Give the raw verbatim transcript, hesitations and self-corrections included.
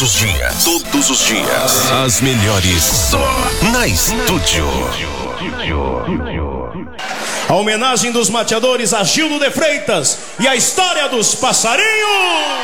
Todos os dias, todos os dias, as melhores só na Estúdio. A homenagem dos mateadores a Gildo de Freitas e a história dos passarinhos.